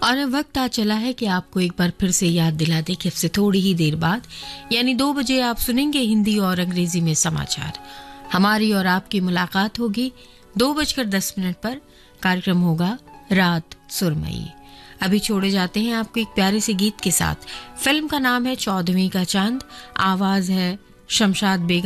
और अब वक्त आ चला है कि आपको एक बार फिर से याद दिला दे कि अब से थोड़ी ही देर बाद यानी 2 बजे आप सुनेंगे हिंदी और अंग्रेजी में समाचार। हमारी और आपकी मुलाकात होगी 2:10 पर। कार्यक्रम होगा रात सुरमई। अभी छोड़े जाते हैं आपको एक प्यारे से गीत के साथ। फिल्म का नाम है 14वीं का चांद, आवाज है शमशाद बेगम।